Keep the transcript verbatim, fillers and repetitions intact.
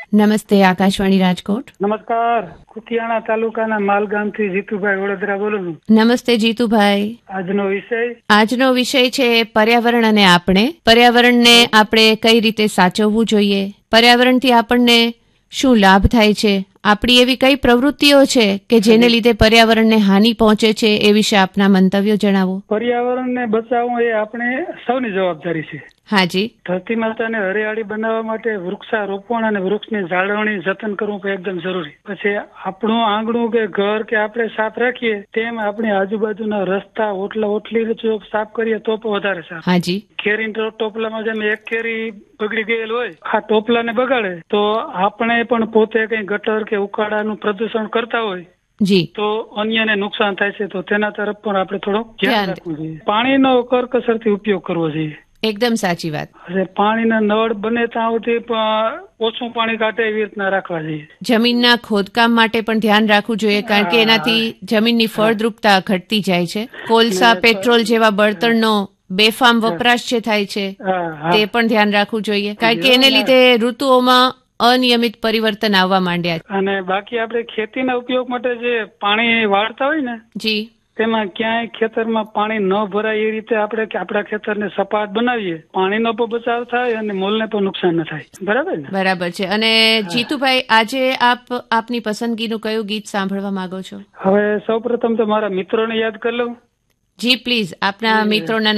નમસ્તે, આકાશવાણી રાજકોટ. નમસ્કાર, કુતિયાણા તાલુકાના માલગામથી જીતુભાઈ વડોદરા બોલું છું. નમસ્તે જીતુભાઈ. આજનો વિષય આજનો વિષય છે પર્યાવરણ અને આપણે. પર્યાવરણને આપણે કઈ રીતે સાચવવું જોઈએ, પર્યાવરણથી આપણને શું લાભ થાય છે, આપણી એવી કઈ પ્રવૃત્તિઓ છે કે જેને લીધે પર્યાવરણને હાનિ પહોંચે છે, એ વિશે આપના મંતવ્યો જણાવો. પર્યાવરણને બચાવવું એ આપણે સૌની જવાબદારી છે. હાજી. ધરતી માતાને હરિયાળી બનાવવા માટે વૃક્ષારોપણ અને વૃક્ષની જાળવણી જતન કરવું પણ એકદમ જરૂરી. પછી આપણું આંગણું કે ઘર કે આપણે સાફ રાખીએ તેમ આપણી આજુબાજુના રસ્તા, ઓટલા ઓટલી જો સાફ કરીએ તો પણ વધારે સારું. હાજી. કેરી ટોપલામાં જેમ એક કેરી બગડી ગયેલ હોય, આ ટોપલાને બગાડે તો આપણે પણ પોતે કઈ ગટર કે ઉકાળાનું પ્રદૂષણ કરતા હોય જી તો અન્યને નુકસાન થાય છે, તો તેના તરફ પણ આપણે થોડોક ધ્યાન રાખવું જોઈએ. પાણીનો કરકસરથી ઉપયોગ કરવો જોઈએ. એકદમ સાચી વાત. પાણીના નળ બને ત્યાં સુધી ઓછું પાણી કાઢે એવી રીતના રાખવા જોઈએ. જમીનના ખોદકામ માટે પણ ધ્યાન રાખવું જોઈએ, કારણ કે એનાથી જમીનની ફળદ્રુપતા ઘટતી જાય છે. કોલસા, પેટ્રોલ જેવા બળતણનો બેફામ વપરાશ જે થાય છે તે પણ ધ્યાન રાખવું જોઈએ, કારણ કે એને લીધે ઋતુઓમાં અનિયમિત પરિવર્તન આવવા માંડ્યા છે. અને બાકી આપણે ખેતીના ઉપયોગ માટે જે પાણી વાળતા હોય ને જી તેમાં ક્યાંય ખેતરમાં પાણી ન ભરાય એ રીતે આપણે આપણા ખેતરને સપાટ બનાવીએ, પાણીનો પણ બચાવ થાય અને મોલને પણ નુકસાન ન થાય. બરાબર ને? બરાબર છે. અને જીતુભાઈ, આજે આપ આપની પસંદગીનું કયું ગીત સાંભળવા માંગો છો? હવે સૌપ્રથમ તો મારા મિત્રોને યાદ કરી લઉં. જી પ્લીઝ, આપના મિત્રોના